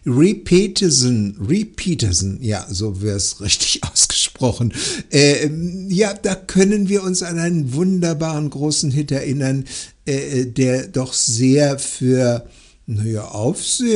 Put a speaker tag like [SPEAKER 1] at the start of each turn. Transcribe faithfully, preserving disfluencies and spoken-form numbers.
[SPEAKER 1] Repeatedson, Repeatedson, ja, so wäre es richtig ausgesprochen. Äh, ja, da können wir uns an einen wunderbaren großen Hit erinnern, äh, der doch sehr für, naja, Aufsehen